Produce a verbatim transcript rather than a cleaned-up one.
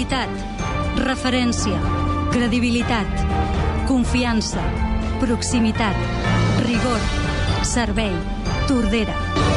Qualitat, referència, credibilitat, confiança, proximitat, rigor, servei, Tordera.